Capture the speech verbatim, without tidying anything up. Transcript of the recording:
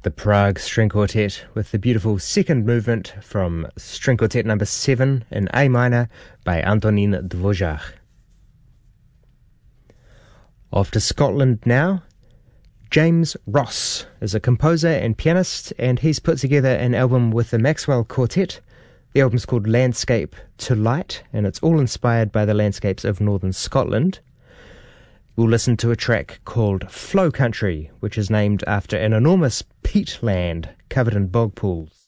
The Prague String Quartet with the beautiful second movement from String Quartet number seven in A minor by Antonin Dvořák. Off to Scotland now. James Ross is a composer and pianist, and he's put together an album with the Maxwell Quartet. The album's called Landscape to Light, and it's all inspired by the landscapes of northern Scotland. We'll listen to a track called Flow Country, which is named after an enormous peatland covered in bog pools.